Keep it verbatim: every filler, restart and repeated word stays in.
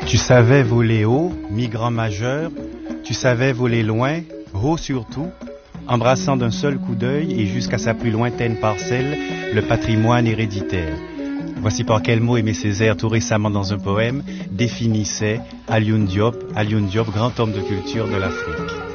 Tu savais voler haut, migrant majeur, tu savais voler loin, haut surtout, embrassant d'un seul coup d'œil et jusqu'à sa plus lointaine parcelle, le patrimoine héréditaire. Voici par quel mot Aimé Césaire, tout récemment dans un poème, définissait Alioune Diop, Alioune Diop, grand homme de culture de l'Afrique.